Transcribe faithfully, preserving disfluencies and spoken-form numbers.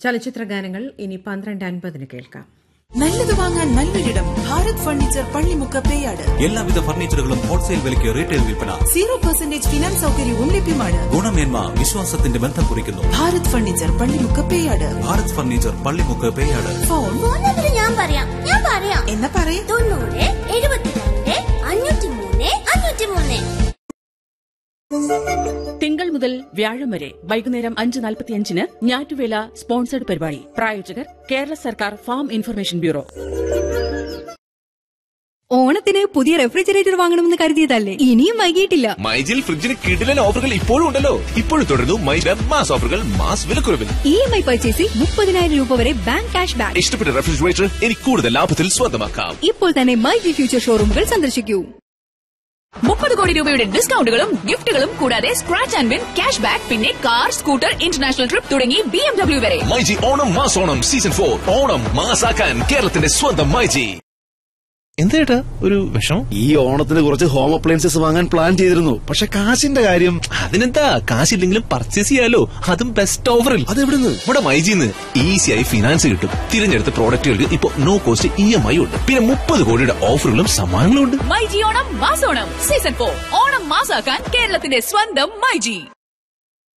ചലച്ചിത്ര ഗാനങ്ങൾ ഇനി പന്ത്രണ്ട് അൻപതിന് കേൾക്കാം. നല്ലത് വാങ്ങാൻ നല്ലൊരിടം ഭാരത് ഫർണിച്ചർ പള്ളിമുക്ക് പേയാട്. എല്ലാവിധ ഫർണിച്ചറുകളും ഹോൾസെയിൽ വിലയ്ക്ക് റീറ്റെയിൽ വിൽപ്പന. സീറോ പെർസെന്റേജ് ഫിനാൻസ് സൗകര്യവും ലഭ്യമാണ്. ഗുണമേന്മ വിശ്വാസത്തിന്റെ ബന്ധം കുറിക്കുന്നു. Bharat furniture Pallimukku Peyad. Bharat furniture Pallimukku Peyad. Phone ഞാൻ പറയാം ഞാൻ പറയാം എന്നാ പറയേ തൊണ്ണൂറ് എഴുപത്തിരണ്ട് അഞ്ഞൂറ്റി മൂന്ന് അഞ്ഞൂറ്റി മൂന്ന്. തിങ്കൾ മുതൽ വ്യാഴം വരെ വൈകുന്നേരം അഞ്ച് നാൽപ്പത്തിയഞ്ചിന് ഞാറ്റുവേല സ്പോൺസർഡ് പരിപാടി. പ്രായോജകർ കേരള സർക്കാർ ഫാം ഇൻഫർമേഷൻ ബ്യൂറോ. ഓണത്തിന് പുതിയ റെഫ്രിജറേറ്റർ വാങ്ങണമെന്ന് കരുതിയതല്ലേ? ഇനിയും വൈകിയിട്ടില്ല. മൈജിൽ ഫ്രിഡ്ജിന് കിടിലൻ ഓഫറുകൾ ഇപ്പോഴും ഉണ്ടല്ലോ. ഇപ്പോഴും തുടരുന്നു മൈജി മാസ് ഓഫറുകൾ, മാസ് വിലക്കുറവിൽ. ഇ എം ഐ പർച്ചേസിൽ മുപ്പതിനായിരം രൂപ വരെ ബാങ്ക് ക്യാഷ് ബാക്ക്. ഇഷ്ടപ്പെട്ട റെഫ്രിജറേറ്റർ ഇനി കൂടുതൽ ലാഭത്തിൽ സ്വന്തമാക്കാം. ഇപ്പോൾ തന്നെ മൈജി ഫ്യൂച്ചർ ഷോറൂമുകൾ സന്ദർശിക്കൂ. മുപ്പത് കോടി രൂപയുടെ ഡിസ്കൗണ്ടുകളും ഗിഫ്റ്റുകളും കൂടാതെ scratch and win cash back, പിന്നെ കാർ, സ്കൂട്ടർ, ഇന്റർനാഷണൽ ട്രിപ്പ് തുടങ്ങി ബി എം ഡബ്ല്യു വരെ. MyG Onam mass Onam season four. Onam മാസാക്കാൻ കേരളത്തിന്റെ സ്വന്തം മൈജി. എന്തേട്ടാ ഒരു വിഷം? ഈ ഓണത്തിന് കുറച്ച് ഹോം അപ്ലയൻസസ് വാങ്ങാൻ പ്ലാൻ ചെയ്തിരുന്നു. പക്ഷെ കാശിന്റെ കാര്യം. അതിനെന്താ, കാശില്ലെങ്കിലും പർച്ചേസ് ചെയ്യാലോ, അതും ബെസ്റ്റ് ഓഫറിൽ. അതെവിടുന്ന്? ഇവിടെ മൈജിന്ന് ഈസിയായി ഫിനാൻസ് കിട്ടും. തിരഞ്ഞെടുത്ത പ്രോഡക്റ്റുകൾക്ക് ഇപ്പൊ no cost E M I ഉണ്ട്. പിന്നെ മുപ്പത് കോടിയുടെ ഓഫറുകളും സമ്മാനങ്ങളും ഉണ്ട്. MyG Onam മാസോണം season four. ഓണം മാസാക്കാൻ കേരളത്തിന്റെ സ്വന്തം മൈജി.